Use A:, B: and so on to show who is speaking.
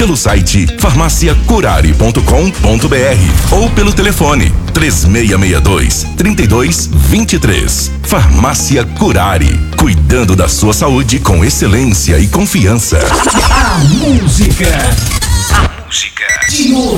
A: pelo site farmaciacurare.com.br ou pelo telefone 3662-3223. Farmácia Curare, cuidando da sua saúde com excelência e confiança.
B: A música de hoje.